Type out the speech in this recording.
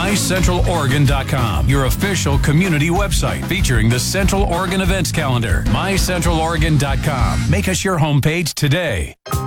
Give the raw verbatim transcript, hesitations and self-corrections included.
my central oregon dot com, your official community website featuring the Central Oregon events calendar. my central oregon dot com. Make us your homepage today.